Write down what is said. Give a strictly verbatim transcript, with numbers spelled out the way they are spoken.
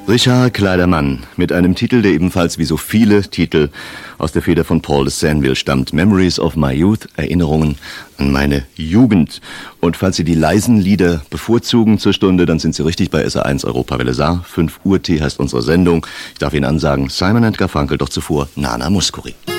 Richard Kleidermann mit einem Titel, der ebenfalls wie so viele Titel aus der Feder von Paul de Seinville stammt. Memories of my Youth, Erinnerungen an meine Jugend. Und falls Sie die leisen Lieder bevorzugen zur Stunde, dann sind Sie richtig bei S R eins Europawelle Saar. fünf Uhr Tee heißt unsere Sendung. Ich darf Ihnen ansagen, Simon and Garfunkel, doch zuvor Nana Mouskouri.